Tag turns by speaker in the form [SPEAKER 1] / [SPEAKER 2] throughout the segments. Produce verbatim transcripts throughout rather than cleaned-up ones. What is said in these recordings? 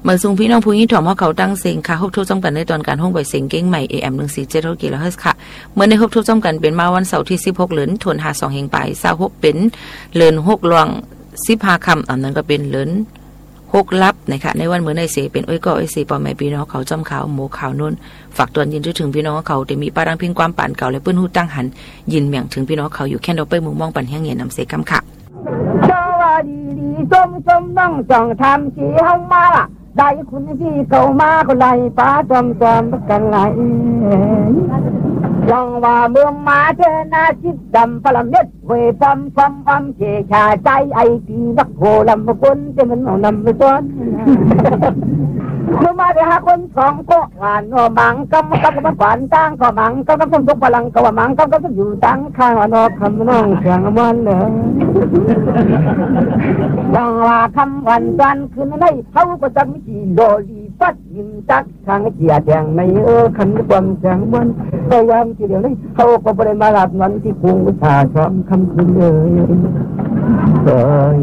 [SPEAKER 1] เมื่อซุงพี่น้องผู้หญิงถ่อมเขาตั้งเสียงค่ะฮบทุบจำกันในตอนการห้องใบเสียงเก้งใหม่ เอ เอ็ม หนึ่งสี่เจ็ด กิโลเฮิรตซ์ค่ะเมื่อในฮบทุบจำกันเป็นมาวันเสาร์ที่สิบหกเหลือนทวนหาสองแห่งไปเสาร์หกเป็นเหลือนหกลวงสิบห้าคำอันนั้นก็เป็นเหลือนหกลับนะคะในวันเมื่อในเสเป็นอ้อยก็อ้อยสีปอมแม่พี่น้องเขาจำขาวหมูขาวนุ่นฝากตอนยินถึงพี่น้องเขาแต่มีปารังพิงความป่านเก่าและปื้นหูตั้งหันยินเมียงถึงพี่น้องเขาอยู่แค่เราไปมุมมองปันแห้งเงียนนำเสกำค่ะ
[SPEAKER 2] สวัสดีส้มส้มน้องจังทำสีห้องมาล่ะได้คุณพี่เก่ามาคนไรป้าจอมจอมกันไหลลองว่าเมืองมาเธอหน้าจิตดำพลังเม็ดเวฟัมฟัมฟัมเชชาใจไอปีนักโหลำคนจะมันเอานำไปซ้อนเมื่อมาได้หาคนสองก็หวานนอมังกำกำมันหวานตั้งก็มังกำกำทุกพลังก็ว่ามังกำกำอยู่ตั้งข้างว่านอคำน้องเสียงมันเลยลองว่าคำวันจันคืนในเขาก็จะมีจีโดดีปัดยิ้มจักทางเกียร์แดงในเออขันความเสียงมันพยายามทีเดียวนี้เขาก็ไปมาหลับนอนที่กรุงวิชาชอบคำคืนเลยเฮ้ย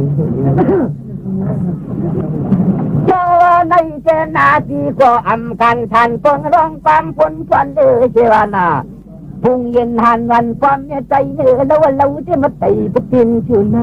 [SPEAKER 2] เจ้าในเจนาทีก็อำกันทันต้นร้องความผลฟันเออเจวานาพุ่งเย็นหันวันความเนี่ยใจเนื้อแล้วเราจะมาไต่ปุตินชูนา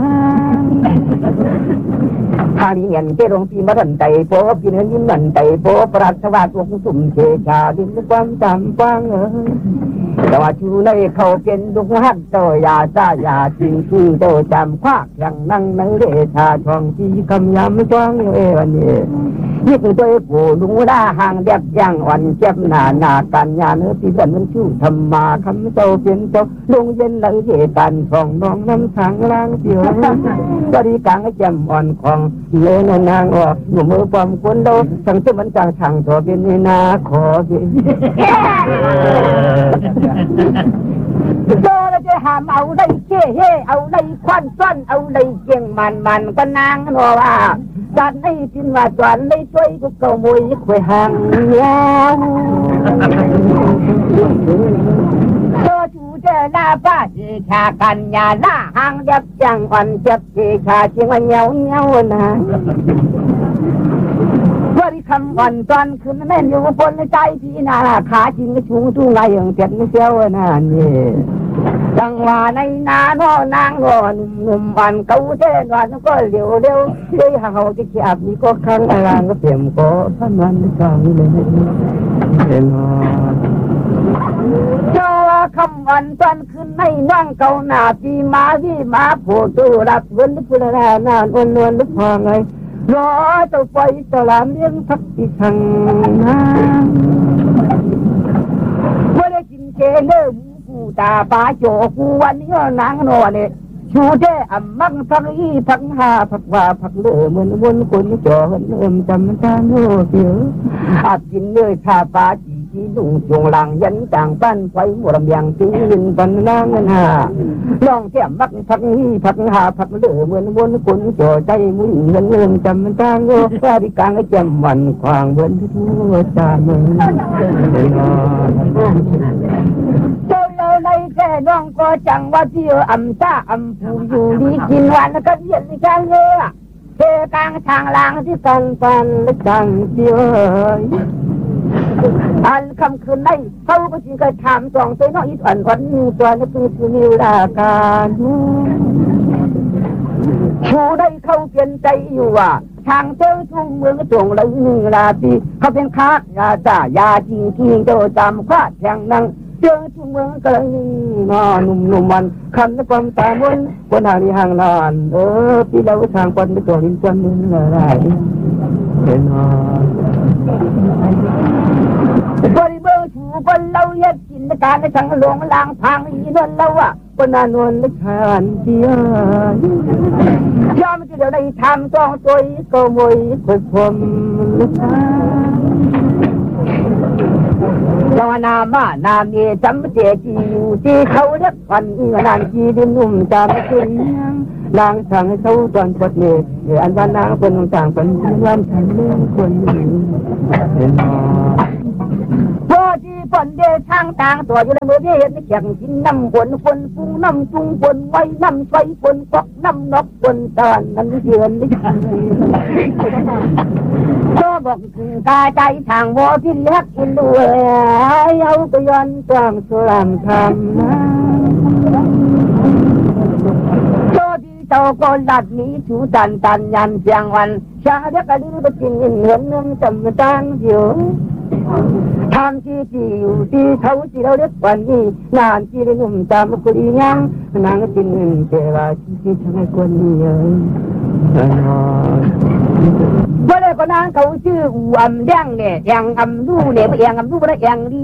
[SPEAKER 2] ทางนี้เงินเจรงปีมาดันไต่โป๊ะปีเนื้อยิ้มดันไต่โป๊ะปราศวาสวงสุ่มเชชาดินความจำฟังเออแต่ว่าชูในเขาเป็นดุงหัดโตยาซายาจริงคือโตจำควักอย่างนั่งในเรชาทองที่คำยำจ้องเอวันนี้นี่คือตัวผู้ลุงด่าห่างเด็บย่างอ่อนเจ็บหนาหนากันยาเนื้อที่เป็นมันชูธรรมาคำโตเป็นโตลุงเย็นหลังเหตุการทองน้องน้ำทางล่างเสียวก็ดีกลางแจ่มอ่อนของเลนนางออกหนุ่มมือความคนโดทั้งที่มันจางทางตัวเป็นนาขอสิโดแล้วจะหามเอาได้เช่เฮ่เอาได้ควันซ้อนเอาได้เจียงมันมันก็นางนัวว่าจันให้จินว่าจันได้ช่วยกูเก่ามวยควยห่างยาวโดจูเจหน้าป้าเชชากันยาหน้าห่างเด็บจังอ่อนเจ็บเชชาเชียงวันเยาเยานะว่าที่คำอ่อนตอนคืนแม่อยู่บนใจพี่นาขาจริงก็ชูตู้ไงอย่างเจ็บไม่เสียวนะนี่จังว่าในนาโนนางก็หนุ่มหนุ่มวันเก่าเส้นวันก็เร็วเร็วเฮ้ยเขาจะเขียบนี่ก็ครั้งอะไรก็เปลี่ยนก็พันวันกลางเลยเห็นไหมเจ้าคำวันตอนคืนในน้องเก่าหน้าปีมาที่มาโผล่ตัวรับเงินพูดอะไรนานวันนวลลุกพองไงรอเจ้าไปตลาดเลี้ยงสักอีกครั้งนะว่าได้กินเจเล่กูตาปลาโจกูวันนี้นางนอนเนี่ยชูเจ้อำมังพักอีพักหาพักว่าพักเลื่อเหมือนวนคนจ่อเอิ่มจำตาโน่เสียวอาบกินเลยชาปลาจีจีดุงจงหลังยันต่างปั้นไฟหมดอย่างตีลินปันนางเงินหาลองแก้มมักพักอีพักหาพักเลื่อเหมือนวนคนจ่อใจมุ่งเงินเอิ่มจำตาโน่ว่าดิกางจำวันควางเหมือนทั่วจาเมืองในแค่น้องก็จังว่าเที่ยวอำซาอำผูอยู่ดีกินวันก็เย็นช่างเยอะเทกลางทางลางที่กันปันและจังเที่ยวอันคำคืนในเขาก็จริงก็ถามสองตัวน้องอีกอันวันนี้ตัวนั้นคือคือนิวราการชูได้เข้าเปลี่ยนใจอยู่ว่าทางเจ้าทุ่งเมืองจงเลยหนึ่งราตรีเขาเป็นค้ายาจ่ายาจริงจริงเจ้าจำคว้าแทงนั่งเจ้าทุ่งเมืองก็เลยนอนหนุ่มหนุ่มมันคำในความตามุนบนหางที่ห่างนอนเออพี่เราทางคนไปตัวหินคนนึงอะไรเห็นนอนบริเวณถูบนเราเย็ดกินการในทางหลวงลางพังอีนนเราอ่ะบนนวลและชานเดียยอมจะเดี๋ยวได้ทำต้องตัวก็มวยคนพรมและชาลาวนามานามีจำเจจีอยู่ที่เขาเล็กฟันอีนานจีดินนุ่มจำเป็นนางสั่งให้เขาตอนปดเมื่ออันว่านางเป็นต่างเป็นวันฉันเรื่องคนเห็นไหมพอที่ฝนเดทางต่างตัวอยู่ในมือเห็นแข่งกินน้ำฝนฝนฟุ้งน้ำจุงฝนไว้น้ำใส่ฝนกอกน้ำนกฝนตอนนั้นเดือนนี้ก็บอกกาใจทางวอที่เล็กอินด้วยเอาก็ย้อนกว้างสลามทำนะโชดีเจ้าก็หลัดนี้ชูตันตันยันเสียงวันชาเด็กกระดิ่งไปกินเงินเงินจำตังเดียวทำที่ที่อยู่ที่เขาที่เราเรียกวันนี้นานที่ได้หนุ่มจำกุลียังนางกินเงินเจราที่ที่ทำให้คนนี้เองเมื่อไรก็นางเขาชื่ออวมเลี้ยงเนี่ยยังอำดูเนี่ยเอียงอำดูไม่ได้เอียงดี